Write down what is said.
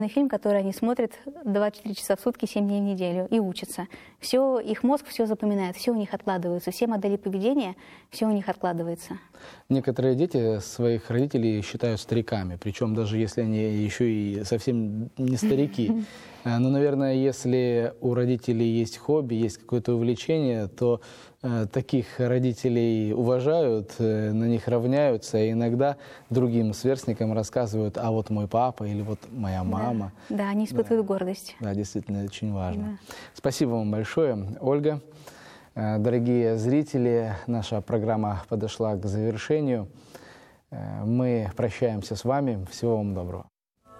Фильм, который они смотрят 24 часа в сутки, 7 дней в неделю и учатся. Все, их мозг все запоминает, все у них откладывается, все модели поведения, все у них откладывается. Некоторые дети своих родителей считают стариками, причем даже если они еще и совсем не старики. Но, наверное, если у родителей есть хобби, есть какое-то увлечение, то таких родителей уважают, на них равняются, и иногда другим сверстникам рассказывают: а вот мой папа или вот моя мама. Да, они испытывают гордость. Да, действительно, это очень важно. Да. Спасибо вам большое, Ольга. Дорогие зрители, наша программа подошла к завершению. Мы прощаемся с вами. Всего вам доброго.